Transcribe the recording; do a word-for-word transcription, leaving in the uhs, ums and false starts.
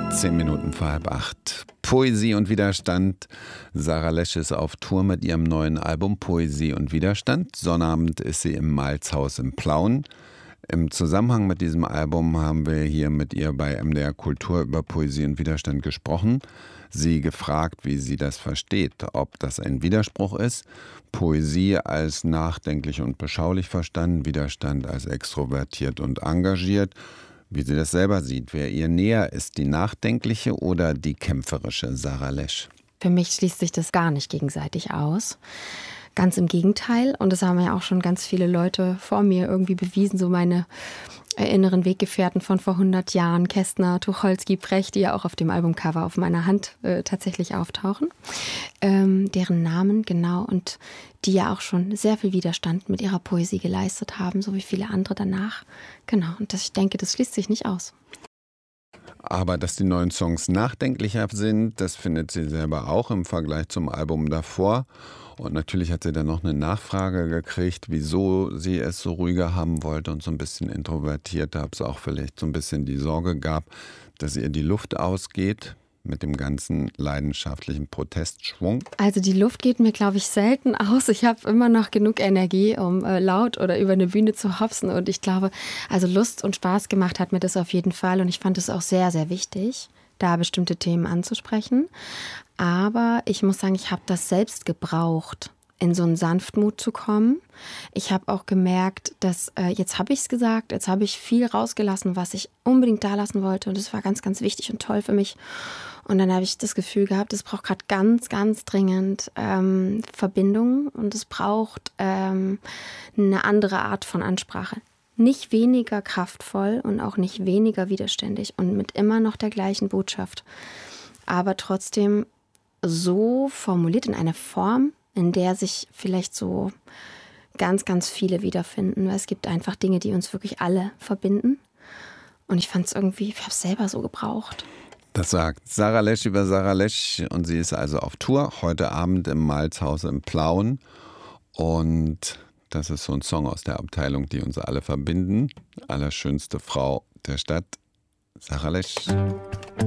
Zehn Minuten vor halb acht. Poesie und Widerstand. Sarah Lesch ist auf Tour mit ihrem neuen Album Poesie und Widerstand. Sonnabend ist sie im Malzhaus im Plauen. Im Zusammenhang mit diesem Album haben wir hier mit ihr bei M D R Kultur über Poesie und Widerstand gesprochen. Sie gefragt, wie sie das versteht, ob das ein Widerspruch ist. Poesie als nachdenklich und beschaulich verstanden, Widerstand als extrovertiert und engagiert. Wie sie das selber sieht, wer ihr näher ist, die nachdenkliche oder die kämpferische Sarah Lesch? Für mich schließt sich das gar nicht gegenseitig aus. Ganz im Gegenteil. Und das haben ja auch schon ganz viele Leute vor mir irgendwie bewiesen. So meine inneren Weggefährten von vor hundert Jahren, Kästner, Tucholsky, Brecht, die ja auch auf dem Albumcover auf meiner Hand äh, tatsächlich auftauchen. Ähm, deren Namen, genau, und die ja auch schon sehr viel Widerstand mit ihrer Poesie geleistet haben, so wie viele andere danach. Genau, und das, ich denke, das schließt sich nicht aus. Aber dass die neuen Songs nachdenklicher sind, das findet sie selber auch im Vergleich zum Album davor. Und natürlich hat sie dann noch eine Nachfrage gekriegt, wieso sie es so ruhiger haben wollte und so ein bisschen introvertierter, ob es auch vielleicht so ein bisschen die Sorge gab, dass ihr die Luft ausgeht mit dem ganzen leidenschaftlichen Protestschwung. Also die Luft geht mir, glaube ich, selten aus. Ich habe immer noch genug Energie, um äh, laut oder über eine Bühne zu hopsen. Und ich glaube, also Lust und Spaß gemacht hat mir das auf jeden Fall. Und ich fand es auch sehr, sehr wichtig, da bestimmte Themen anzusprechen. Aber ich muss sagen, ich habe das selbst gebraucht, in so einen Sanftmut zu kommen. Ich habe auch gemerkt, dass äh, jetzt habe ich es gesagt, jetzt habe ich viel rausgelassen, was ich unbedingt da lassen wollte. Und das war ganz, ganz wichtig und toll für mich. Und dann habe ich das Gefühl gehabt, es braucht gerade ganz, ganz dringend ähm, Verbindung und es braucht ähm, eine andere Art von Ansprache. Nicht weniger kraftvoll und auch nicht weniger widerständig und mit immer noch der gleichen Botschaft. Aber trotzdem so formuliert in einer Form, in der sich vielleicht so ganz, ganz viele wiederfinden. Weil es gibt einfach Dinge, die uns wirklich alle verbinden. Und ich fand es irgendwie, ich habe es selber so gebraucht. Das sagt Sarah Lesch über Sarah Lesch und sie ist also auf Tour, heute Abend im Malzhaus im Plauen. Und das ist so ein Song aus der Abteilung, die uns alle verbinden. Allerschönste Frau der Stadt, Sarah Lesch.